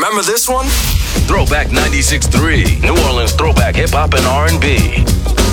Remember this one? Throwback 96.3, New Orleans throwback hip hop and R&B.